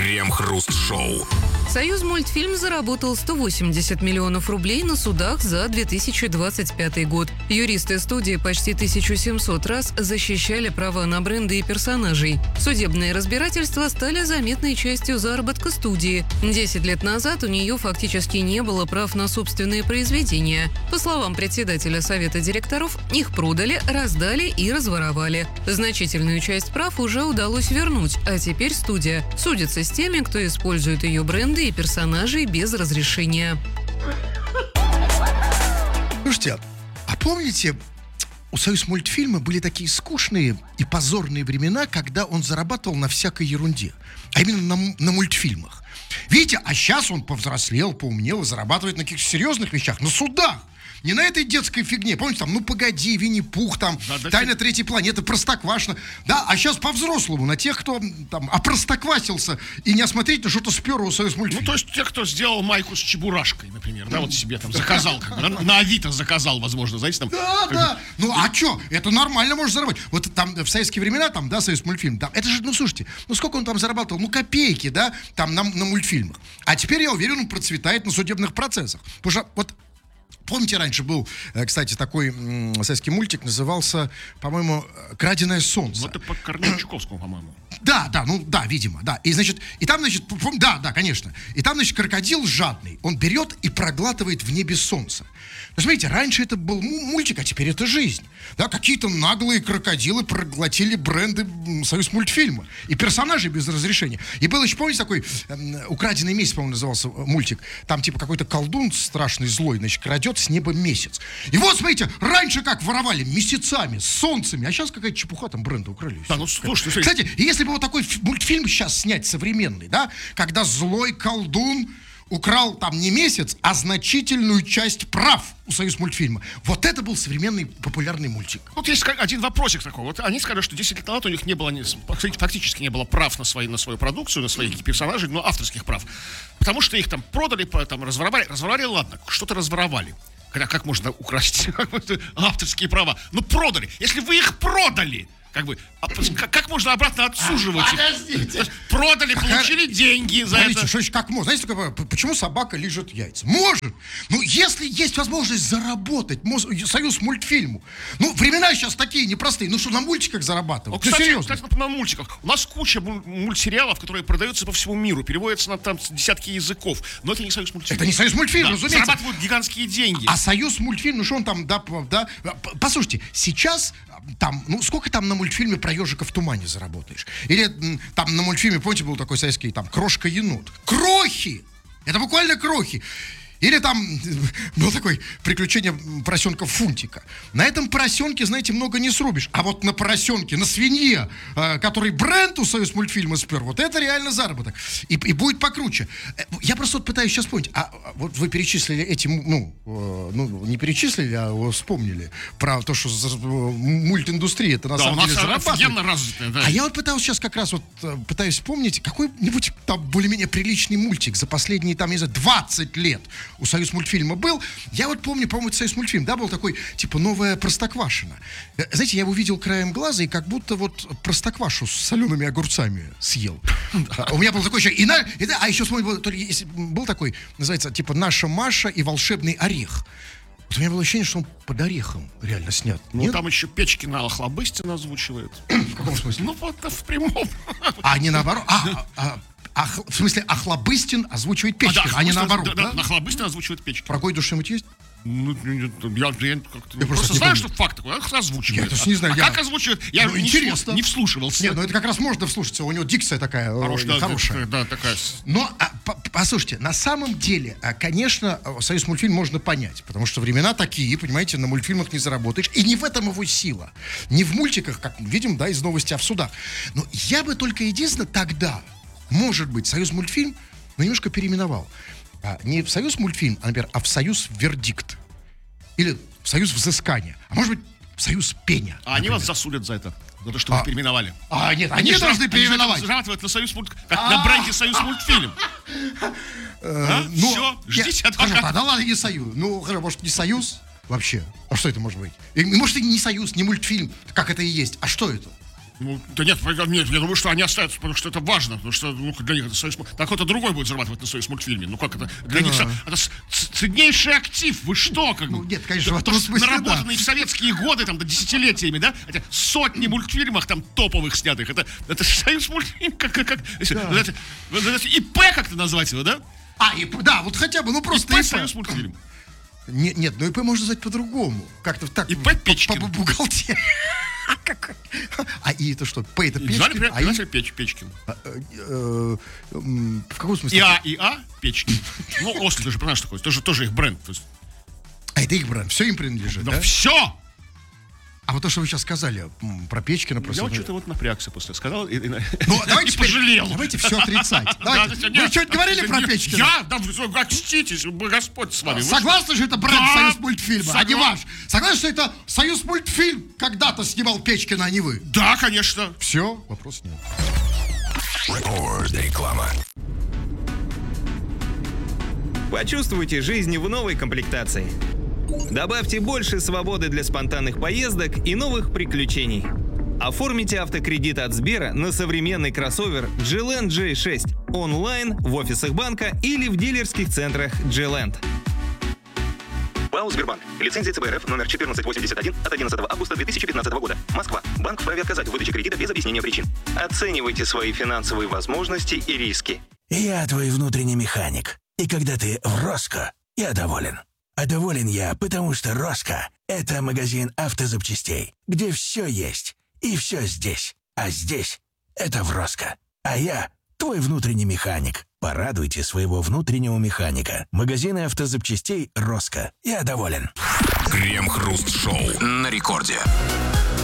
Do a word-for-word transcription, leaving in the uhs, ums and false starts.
Крем-хруст-шоу. Союзмультфильм заработал сто восемьдесят миллионов рублей на судах за две тысячи двадцать пятый год. Юристы студии почти тысячу семьсот раз защищали права на бренды и персонажей. Судебные разбирательства стали заметной частью заработка студии. Десять лет назад у нее фактически не было прав на собственные произведения. По словам председателя совета директоров, их продали, раздали и разворовали. Значительную часть прав уже удалось вернуть, а теперь студия судится с теми, кто использует ее бренды и персонажей без разрешения. Слушайте, а помните, у Союзмультфильма были такие скучные и позорные времена, когда он зарабатывал на всякой ерунде, а именно на, на мультфильмах. Видите, а сейчас он повзрослел, поумнел и зарабатывает на каких-то серьезных вещах, на судах. Не на этой детской фигне. Помните, там, ну погоди, Винни-Пух, там, да, да, Тайна третьей планеты, Простоквашино. Да, а сейчас по-взрослому, на тех, кто там опростоквасился и неосмотрительно что-то спер у Союзмультфильма. Ну, то есть тех, кто сделал майку с Чебурашкой, например, да, вот себе там заказал, как бы, на Авито заказал, возможно, знаете, там. Да, как... да. Ну, а что? Это нормально можно заработать. Вот там в советские времена, там, да, Союзмультфильм, там, это же, ну, слушайте, ну, сколько он там зарабатывал? Ну, копейки, да, там, на, на мультфильмах. А теперь, я уверен, он процветает на судебных процессах. Потому что, вот, помните, раньше был, кстати, такой м- советский мультик, назывался, по-моему, «Краденое солнце». Вот это по Корнею Чуковскому, по-моему. Да, да, ну да, видимо, да. И, значит, и там, значит, пом- да, да, конечно. И там, значит, крокодил жадный. Он берет и проглатывает в небе солнце. Ну, смотрите, раньше это был мультик, а теперь это жизнь. Да, какие-то наглые крокодилы проглотили бренды Союзмультфильма. И персонажи без разрешения. И был еще, помните, такой э, «Украденный месяц», по-моему, назывался мультик. Там, типа, какой-то колдун страшный, злой, значит, крадет с неба месяц. И вот, смотрите, раньше как воровали месяцами, с солнцами, а сейчас какая-то чепуха, там бренды украли. Да, ну, слушайте, кстати, если бы вот такой мультфильм сейчас снять современный, да, когда злой колдун украл там не месяц, а значительную часть прав у Союзмультфильма. Вот это был современный популярный мультик. Вот есть один вопросик такой. Вот они сказали, что десять лет назад у них не было, фактически не было прав на, свои, на свою продукцию, на своих персонажей, но авторских прав. Потому что их там продали, там разворовали. Разворовали, ладно, что-то разворовали. Когда, как можно украсть авторские права? Ну, продали. Если вы их продали, как бы, а, как, как можно обратно отсуживать их? Подождите. Продали, получили деньги за Смотрите, это. что еще как можно? Знаете, такое, почему собака лижет яйца? Может. Ну, если есть возможность заработать Союзмультфильму. Ну, времена сейчас такие непростые. Ну, что на мультиках зарабатывать? Ну, кстати, ну, серьезно. кстати, например, на мультиках. У нас куча мультсериалов, которые продаются по всему миру, переводятся на там десятки языков. Но это не Союзмультфильм. Это не Союзмультфильм, да, разумеется. Зарабатывают гигантские деньги. А Союзмультфильм, ну что он там, да, да. Послушайте, сейчас там, ну, сколько там на мультфильме про ежика в тумане заработаешь? Или там на мультфильме, помните, был такой советский, там, Крошка-енот. Крохи! Это буквально крохи. Или там был такой «Приключение поросенка Фунтика». На этом поросенке, знаете, много не срубишь. А вот на поросенке, на свинье, э, который бренд у Союзмультфильма спер, вот это реально заработок. И, и будет покруче. Я просто вот пытаюсь сейчас вспомнить. А вот вы перечислили эти, ну, э, ну не перечислили, а вспомнили про то, что мультиндустрия это на да, самом деле зарабатывает. Развитая, да. А я вот пытаюсь сейчас как раз вот пытаюсь вспомнить какой-нибудь там более-менее приличный мультик за последние, там, не знаю, двадцать лет. У Союзмультфильма был. Я вот помню, по-моему, Союзмультфильм, да, был такой, типа, новая Простоквашино. Знаете, я его видел краем глаза и как будто вот Простоквашу с солеными огурцами съел. У меня был такой еще... И на, и, да, а еще, вспомнил, был такой, называется, типа, «Наша Маша и волшебный орех». Вот у меня было ощущение, что он под орехом реально снят. Ну, нет? там еще Печкина Охлобыстина озвучивает. В каком смысле? Ну, вот в прямом. А не наоборот? А, а, а, в смысле, Охлобыстин озвучивает Печкина, а, да, а не наоборот, да? Да, да? Охлобыстин озвучивает Печкина. Про кой душ-нибудь есть? Ну, я, я, я как-то я просто, просто знаю, что факт такой, он озвучивает. Я тоже не знаю. А я... как озвучивает? Я ну, не, интересно. не вслушивался. Нет, ну это как раз можно вслушаться, у него дикция такая Хорош, да, хорошая. Да, такая. Но, а, послушайте, на самом деле, конечно, Союзмультфильм можно понять, потому что времена такие, понимаете, на мультфильмах не заработаешь, и не в этом его сила. Не в мультиках, как видим, да, из новости, а в судах. Но я бы только единственное тогда, может быть, Союзмультфильм, ну, немножко переименовал. А, не в Союзмультфильм, а, например, а в Союзвердикт. Или в Союз взыскания. А может быть, в Союз пеня. А они вас засудят за это. За то, что а, вы переименовали. А, нет, они, они должны они переименовать. Зарабатывают на Союз мульт... как на бренде Союзмультфильм. Все, ждите адвоката. Да ладно, не Союз. Ну, может, не Союз вообще? А что это может быть? Может, и не Союз, не мультфильм, как это и есть. А что это? Ну, да нет, нет, я думаю, что они остаются, потому что это важно, потому что ну, для них это союз. Так кто-то другой будет зарабатывать на союз мультфильме. Ну как это? Для да. них это ценнейший актив. Вы что, как бы? Ну нет, конечно, в этом смысле, наработанные да. в советские годы, там, до десятилетиями, да? Эти сотни мультфильмов там топовых снятых. Это, это союз мультфильм, как, как, как да. это, это, ИП как-то назвать его, да? А, ИП, да, вот хотя бы, ну просто ИП ИП. союз мультфильм. Нет, нет, ну ИП можно назвать по-другому. Как-то так. ИП Печкин. По бухгалтерии. А и это что? П это Печкин? А и Печ, Печкин. В каком смысле? ИА, ИА, Печкин. Ну, Ослик, ты же понимаешь, такой, тоже, тоже их бренд. А это их бренд, все им принадлежит, да? Да все! А вот то, что вы сейчас сказали про Печкина, про... Я вот что-то вот напрягся после сказал и, и, ну, давайте и пожалел. Давайте все отрицать. Давайте. Вы что-нибудь говорили про Печкина? Я? Да, как чтитесь, Господь с вами. Согласны, что это бренд да, Союз мультфильма, а не ваш? Согласны, что это Союз мультфильм когда-то снимал Печкина, а не вы? Да, конечно. Все, вопрос нет. Реклама. Почувствуйте жизнь в новой комплектации. Добавьте больше свободы для спонтанных поездок и новых приключений. Оформите автокредит от Сбера на современный кроссовер джи эл эн джей шесть онлайн, в офисах банка или в дилерских центрах джи эл эн. ПАО «Сбербанк». Лицензия цэ бэ эр эф номер четырнадцать восемьдесят один от одиннадцатого августа две тысячи пятнадцатого года. Москва. Банк вправе отказать в выдаче кредита без объяснения причин. Оценивайте свои финансовые возможности и риски. Я твой внутренний механик. И когда ты в Роско, я доволен. А доволен я, потому что Роско – это магазин автозапчастей, где все есть и все здесь. А здесь – это в Роско. А я – твой внутренний механик. Порадуйте своего внутреннего механика. Магазины автозапчастей Роско. Я доволен. Крем-хруст-шоу на рекорде.